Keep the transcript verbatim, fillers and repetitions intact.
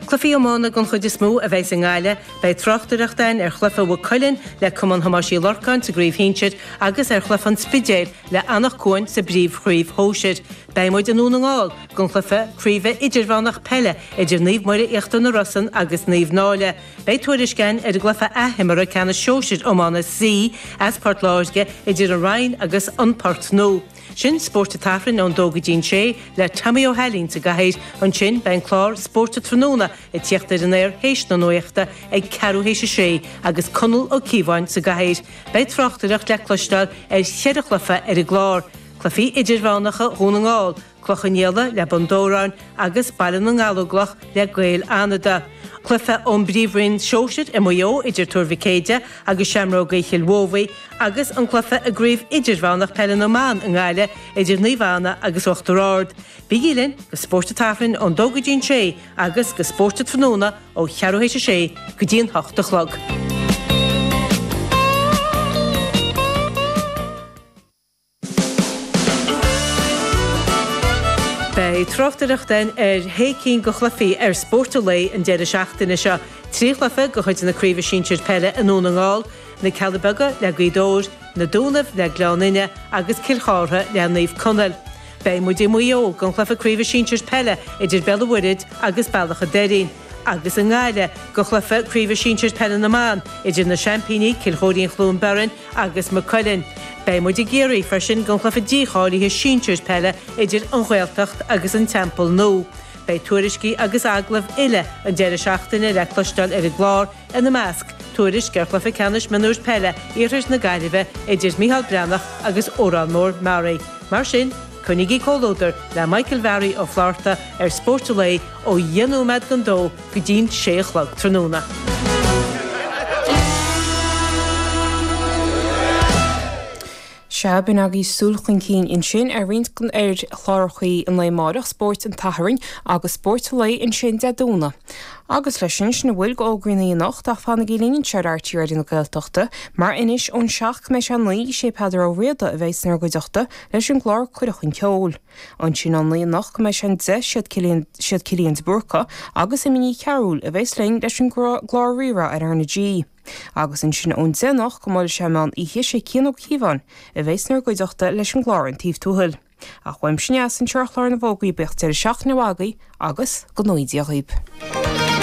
Clufií ammána gon chud is mó a bheits an gáile bei trochtaireachtain ar chlufa bh coilinn le cuman hamasí lorcain sa gríomh hínseid agus ar chlufa an spidéir le annach cóin sa bríomh chríomh hóisiid. Bei muid an úna ngáil gon chlufa chríomh idirhánach pelle idir níomh muire iachta na Rossan agus níomh náile. Bei tuairiscein ar glufa ahimara cena seoisiid ammána sí as part láirge idir an Rhein agus an part nó. Sin sport a tafrin an dóga dín sé le Tamí O'Halín sa gahéid an sin ben chlár sport a tróna i tíochtta an éir héis na nuachta ag ceú héise sé agus conal ó cíbhain sa gahéid. Bei trochtaireacht le clostal ar cheadachlufa ar i glár. Clufií idirhánacha hóna ngáil, clochannéala le bandóráin agus bailin an gálaglach le Gael Anada. Clufa ón bríomhrin seoisiid i mó idir Turvicéide agus seamróga Chilmhóvaí agus an clufa a gríomh idirhánach Pellan Amán an gáile idir Níomhána agus Uachtarard. Bígílinn go sport a tafrin an dóga dín sé agus go sport a tróna ó cheadú héise sé go dín hochta chlog. Bei trochtaireachtain ar hécín go chlufií ar sporta lei an deireadh seachtaine seo. Trí chlufa go chuid na críomh sínseir pelle an úna ngáil, na Calabaga le Gaidóir, na Dúnamh le Gleánaine agus Kilchártha le Naomh Conaill. Bei muid i mó gon chlufa críomh sínseir pelle idir Bellahuirid agus Bealacha Derryn. Agus an gáile go chlufa críomh sínseir Pellan Amán idir na Champíní, Kilchóirín Chlún Berin agus Macuillin. Bei muid i géirí freisin gon chlufa díáiríthe sínseir pelle idir an Ghaeltacht agus an Temple nó. Bei tuairiscí agus aglah ile an deireadh seachtaine le clostal ar i glár in na measc. Tuairis gur chlufa ceannis manúir pelle iarthas na gaiileh idir Mícheál Breanach agus Óran Mór Mary. Mar sin, Cúnigí Cólóidir le Michael Vary ó Florta ar Sporta Lei ó dhéanúmad gan dó go dín sé chlog tróna. Seabin agé súlchan cín in sin ar rincon ar chláirchaí an leimáireach sport an tathrainn agus Sporta Lei in sin de dúna. Agus lei sin sin bhfuil go ógrií nacht ach fanna gélíonn searartí ar na Gaeltachta, mar inis ón seach me sean lí sé peidir ó réada a bheits nar goideachta leis an glár cuireachn ceol. An sin an líon nach me sean de siad cilíonn burcha agus i miní ceúil a bheits lein leis an glár rira ar na G. Agus in sin ón dénach go máil seán i hé sé cíanú cíbhain a bheits nar goideachta leis an glár an tíomh túthil. A chuim sin as an teirchláir na bhógaí becht ar seach na bhagaí agus go nóidíochaíb.